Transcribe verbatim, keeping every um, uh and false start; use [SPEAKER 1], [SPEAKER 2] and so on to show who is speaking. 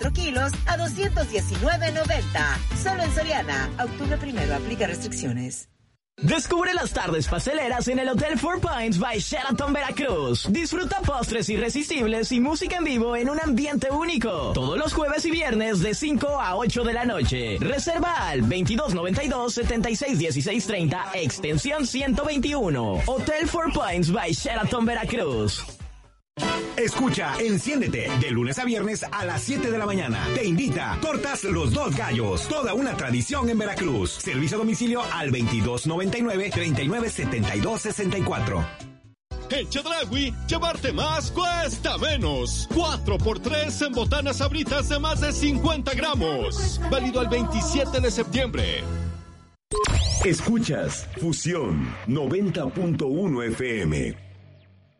[SPEAKER 1] kilos a doscientos diecinueve noventa. Solo en Soriana. Octubre primero. Aplica restricciones.
[SPEAKER 2] Descubre las tardes pasteleras en el Hotel Four Points by Sheraton Veracruz. Disfruta postres irresistibles y música en vivo en un ambiente único. Todos los jueves y viernes de cinco a ocho de la noche. Reserva al veintidós noventa y dos, setenta y seis dieciséis treinta, extensión ciento veintiuno. Hotel Four Points by Sheraton Veracruz.
[SPEAKER 3] Escucha, enciéndete, de lunes a viernes a las siete de la mañana. Te invita, Tortas Los Dos Gallos, toda una tradición en Veracruz. Servicio a domicilio al veintidós noventa y nueve, treinta y nueve setenta y dos sesenta y cuatro.
[SPEAKER 4] En Chedraui, llevarte más cuesta menos. cuatro por tres en botanas sabritas de más de cincuenta gramos. Válido al veintisiete de septiembre.
[SPEAKER 3] Escuchas Fusión noventa punto uno F M.